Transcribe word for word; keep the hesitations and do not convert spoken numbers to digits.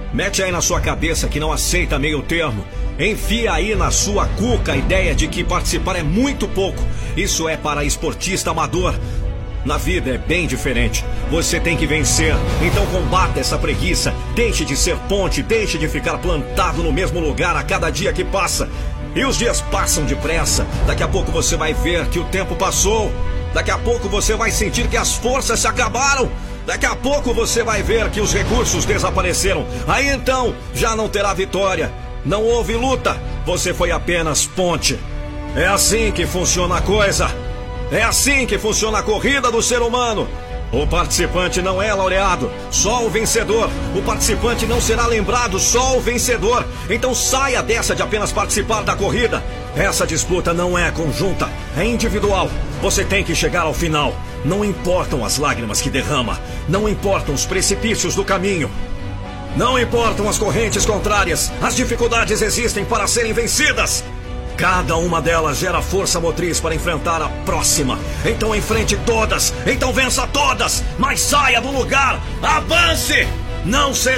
Mete aí na sua cabeça que não aceita meio termo. Enfia aí na sua cuca a ideia de que participar é muito pouco. Isso é para esportista amador. Na vida é bem diferente. Você tem que vencer. Então combata essa preguiça. Deixe de ser ponte. Deixe de ficar plantado no mesmo lugar a cada dia que passa. E os dias passam depressa. Daqui a pouco você vai ver que o tempo passou. Daqui a pouco você vai sentir que as forças se acabaram. Daqui a pouco você vai ver que os recursos desapareceram. Aí então já não terá vitória. Não houve luta. Você foi apenas ponte. É assim que funciona a coisa. É assim que funciona a corrida do ser humano. O participante não é laureado, só o vencedor. O participante não será lembrado, só o vencedor. Então saia dessa de apenas participar da corrida. Essa disputa não é conjunta, é individual. Você tem que chegar ao final. Não importam as lágrimas que derrama. Não importam os precipícios do caminho. Não importam as correntes contrárias. As dificuldades existem para serem vencidas. Cada uma delas gera força motriz para enfrentar a próxima. Então enfrente todas. Então vença todas. Mas saia do lugar. Avance. Não seja